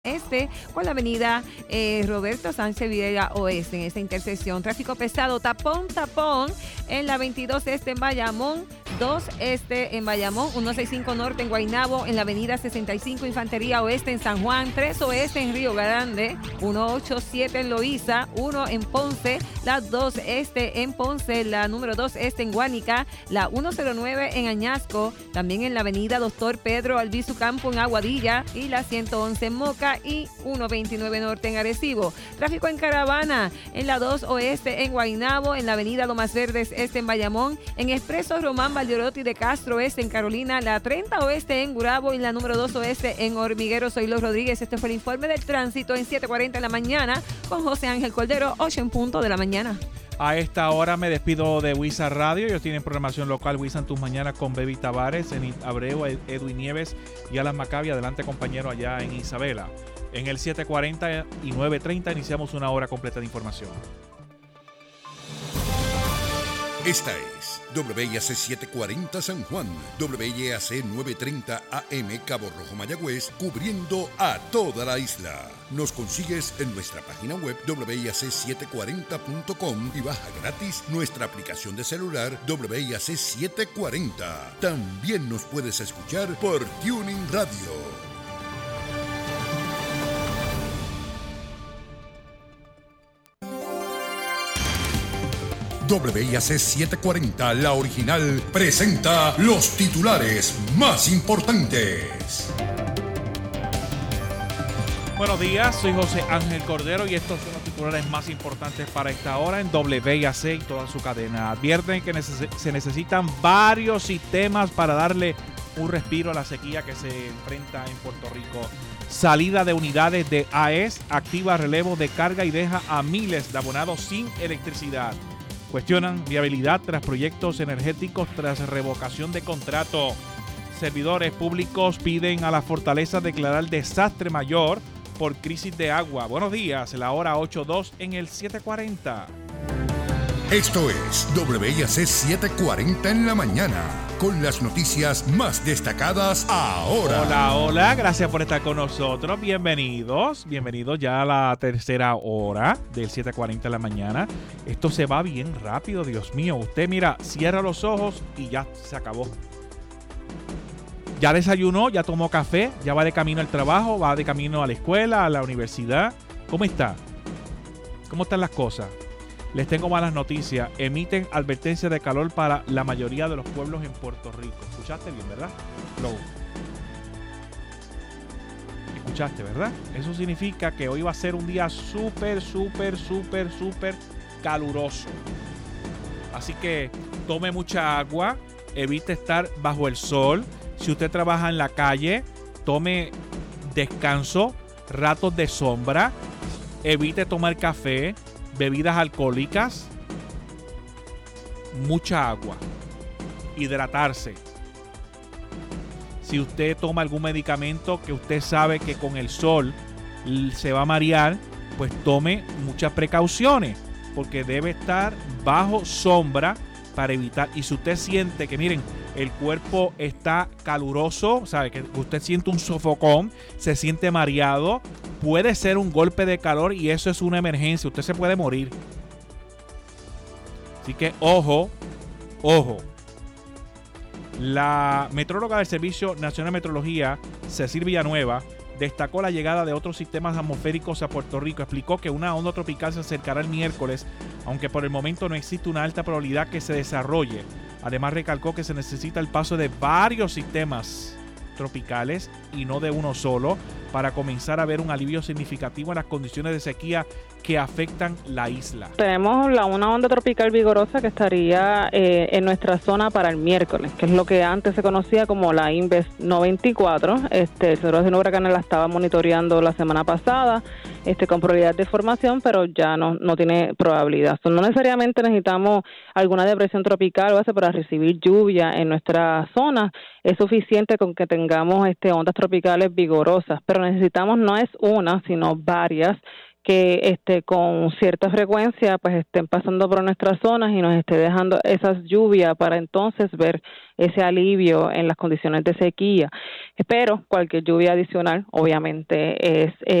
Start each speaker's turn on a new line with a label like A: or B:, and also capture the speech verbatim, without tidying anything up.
A: Este por la avenida eh, Roberto Sánchez Videla Oeste en esta intersección. Tráfico pesado, tapón, tapón en la veintidós Este en Bayamón, dos Este en Bayamón, ciento sesenta y cinco Norte en Guaynabo, en la avenida sesenta y cinco Infantería Oeste en San Juan, tres Oeste en Río Grande, ciento ochenta y siete en Loíza, uno en Ponce, la dos Este en Ponce, la número dos Este en Guánica, la ciento nueve en Añasco, también en la avenida Doctor Pedro Albizu Campo en Aguadilla y la ciento once en Moca y ciento veintinueve Norte en Arecibo. Tráfico en caravana en la dos Oeste en Guaynabo, en la avenida Lomas Verdes Este en Bayamón, en Expreso Román Valdeorotti de Castro Este en Carolina, la treinta Oeste en Gurabo y la número dos Oeste en Hormiguero. Soy Los Rodríguez. Este fue el informe del tránsito en siete cuarenta de la mañana con José Ángel Cordero, ocho en punto de la mañana.
B: A esta hora me despido de Wisa Radio. Ellos tienen programación local Wisa en tus mañanas con Baby Tavares, en Abreu, Edwin Nieves y Alan Maccabi. Adelante, compañero, allá en Isabela. En el siete cuarenta y nueve treinta iniciamos una hora completa de información.
C: Esta es W I A C setecientos cuarenta San Juan, W I A C novecientos treinta A M Cabo Rojo Mayagüez, cubriendo a toda la isla. Nos consigues en nuestra página web doble u i a c setecientos cuarenta punto com y baja gratis nuestra aplicación de celular W I A C setecientos cuarenta. También nos puedes escuchar por Tuning Radio. W I A C setecientos cuarenta, la original, presenta los titulares más importantes.
B: Buenos días, soy José Ángel Cordero y estos son los titulares más importantes para esta hora en W I A C y toda su cadena. Advierten que neces- se necesitan varios sistemas para darle un respiro a la sequía que se enfrenta en Puerto Rico. Salida de unidades de A E S activa relevo de carga y deja a miles de abonados sin electricidad. Cuestionan viabilidad tras proyectos energéticos tras revocación de contrato. Servidores públicos piden a la Fortaleza declarar desastre mayor por crisis de agua. Buenos días, la hora ocho dos en el siete cuarenta.
C: Esto es W I A C setecientos cuarenta en la mañana, con las noticias más destacadas ahora.
B: Hola, hola, gracias por estar con nosotros. Bienvenidos, bienvenidos ya a la tercera hora del siete cuarenta de la mañana. Esto se va bien rápido, Dios mío. Usted, mira, cierra los ojos y ya se acabó. Ya desayunó, ya tomó café, ya va de camino al trabajo, va de camino a la escuela, a la universidad. ¿Cómo está? ¿Cómo están las cosas? Les tengo malas noticias. Emiten advertencia de calor para la mayoría de los pueblos en Puerto Rico. ¿Escuchaste bien, verdad? Lo escuchaste, ¿verdad? Eso significa que hoy va a ser un día súper, súper, súper, súper caluroso. Así que tome mucha agua, evite estar bajo el sol. Si usted trabaja en la calle, tome descanso, ratos de sombra, evite tomar café, bebidas alcohólicas, mucha agua, hidratarse. Si usted toma algún medicamento que usted sabe que con el sol se va a marear, pues tome muchas precauciones, porque debe estar bajo sombra para evitar. Y si usted siente que, miren, el cuerpo está caluroso, sabe que usted siente un sofocón, se siente mareado, puede ser un golpe de calor y eso es una emergencia. Usted se puede morir. Así que ojo, ojo. La metróloga del Servicio Nacional de Meteorología, Cecil Villanueva, destacó la llegada de otros sistemas atmosféricos a Puerto Rico. Explicó que una onda tropical se acercará el miércoles, aunque por el momento no existe una alta probabilidad que se desarrolle. Además, recalcó que se necesita el paso de varios sistemas tropicales y no de uno solo para comenzar a ver un alivio significativo en las condiciones de sequía que afectan la isla.
D: Tenemos la, una onda tropical vigorosa que estaría eh, en nuestra zona para el miércoles, que es lo que antes se conocía como la Inves noventa y cuatro. Este, el Centro de Huracanes la estaba monitoreando la semana pasada este, con probabilidad de formación, pero ya no, no tiene probabilidad. So, no necesariamente necesitamos alguna depresión tropical o eso para recibir lluvia en nuestra zona. Es suficiente con que tengamos este, ondas tropicales vigorosas, pero necesitamos no es una, sino varias que este con cierta frecuencia pues estén pasando por nuestras zonas y nos esté dejando esas lluvias para entonces ver ese alivio en las condiciones de sequía. Pero cualquier lluvia adicional obviamente es eh,